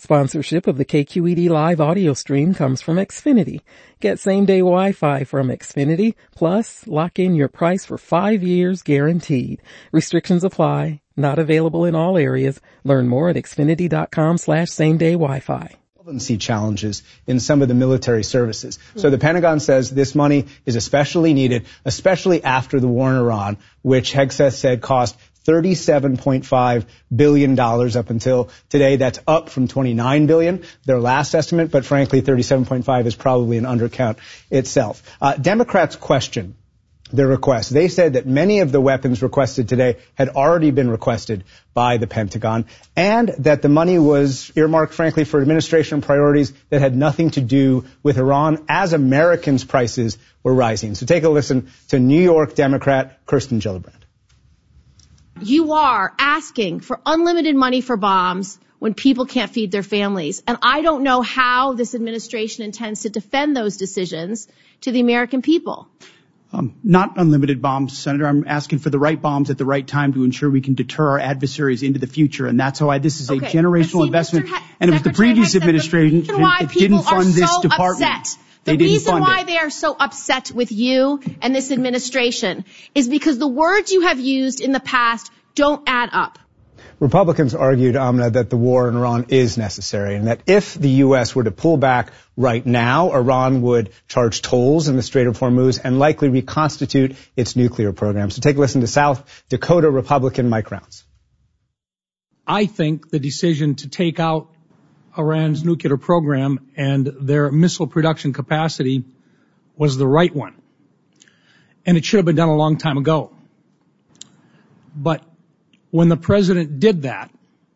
Sponsorship of the KQED Live audio stream comes from Xfinity. Get same-day Wi-Fi from Xfinity, plus lock in your price for 5 years guaranteed. Restrictions apply. Not available in all areas. Learn more at xfinity.com/same-day Wi-Fi. Challenges in some of the military services. So the Pentagon says this money is especially needed, especially after the war in Iran, which Hegseth said cost $37.5 billion up until today. That's up from $29 billion, their last estimate, but frankly, 37.5 is probably an undercount itself. Democrats question their request. They said that many of the weapons requested today had already been requested by the Pentagon, and that the money was earmarked, frankly, for administration priorities that had nothing to do with Iran as Americans' prices were rising. So take a listen to New York Democrat Kirsten Gillibrand. You are asking for unlimited money for bombs when people can't feed their families. And I don't know how this administration intends to defend those decisions to the American people. Not unlimited bombs, Senator. I'm asking for the right bombs at the right time to ensure we can deter our adversaries into the future. And that's why this is a generational investment. And it was the previous administration that didn't fund this department. The reason why they are so upset with you and this administration is because the words you have used in the past don't add up. Republicans argued, Amna, that the war in Iran is necessary and that if the U.S. were to pull back right now, Iran would charge tolls in the Strait of Hormuz and likely reconstitute its nuclear program. So take a listen to South Dakota Republican Mike Rounds. I think the decision to take out Iran's nuclear program and their missile production capacity was the right one. And it should have been done a long time ago. But when the president did that,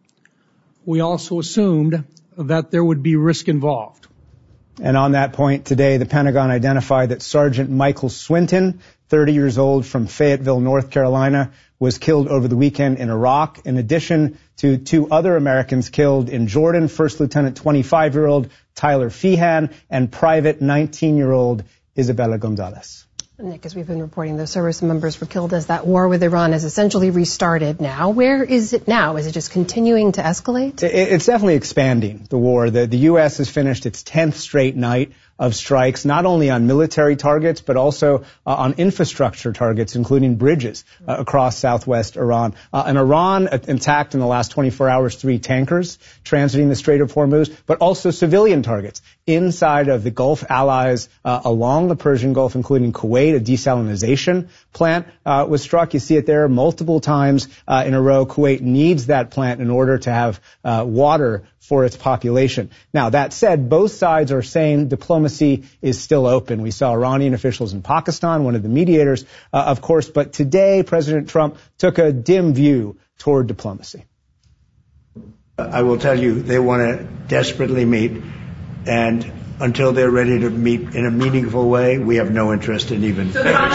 we also assumed that there would be risk involved. And on that point today, the Pentagon identified that Sergeant Michael Swinton, 30 years old from Fayetteville, North Carolina, was killed over the weekend in Iraq, in addition to 2 other Americans killed in Jordan, First Lieutenant 25-year-old Tyler Feehan and Private 19-year-old Isabella Gonzalez. Nick, as we've been reporting, those service members were killed as that war with Iran has essentially restarted now. Where is it now? Is it just continuing to escalate? It's definitely expanding, the war. The U.S. has finished its 10th straight night of strikes, not only on military targets, but also on infrastructure targets, including bridges across southwest Iran. And Iran attacked in the last 24 hours 3 tankers transiting the Strait of Hormuz, but also civilian targets inside of the Gulf allies along the Persian Gulf, including Kuwait. A desalinization plant was struck. You see it there multiple times in a row. Kuwait needs that plant in order to have water for its population. Now, that said, both sides are saying diplomacy is still open. We saw Iranian officials in Pakistan, one of the mediators, of course, but today President Trump took a dim view toward diplomacy. I will tell you, they want to desperately meet, and until they're ready to meet in a meaningful way, we have no interest in even...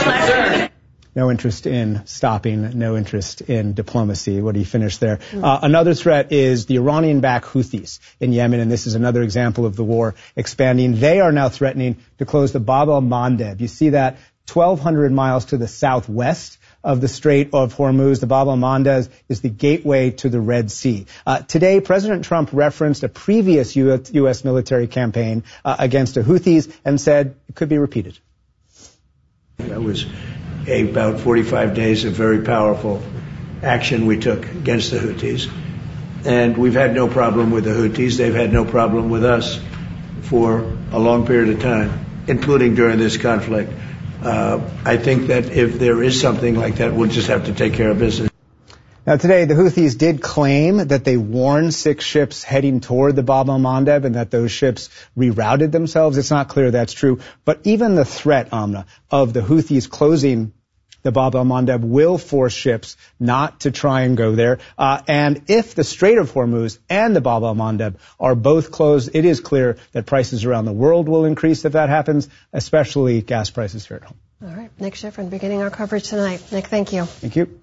No interest in stopping, no interest in diplomacy. What do you finish there? Another threat is the Iranian-backed Houthis in Yemen, and this is another example of the war expanding. They are now threatening to close the Bab el-Mandeb. You see that 1,200 miles to the southwest of the Strait of Hormuz. The Bab el-Mandeb is the gateway to the Red Sea. Today, President Trump referenced a previous U.S. military campaign against the Houthis and said it could be repeated. That was about 45 days of very powerful action we took against the Houthis. And we've had no problem with the Houthis. They've had no problem with us for a long period of time, including during this conflict. I think that if there is something like that, we'll just have to take care of business. Now, today, the Houthis did claim that they warned 6 ships heading toward the Bab el-Mandeb and that those ships rerouted themselves. It's not clear that's true. But even the threat, Amna, of the Houthis closing the Bab el-Mandeb will force ships not to try and go there. And if the Strait of Hormuz and the Bab el-Mandeb are both closed, it is clear that prices around the world will increase if that happens, especially gas prices here at home. All right. Nick Schifrin beginning our coverage tonight. Nick, thank you. Thank you.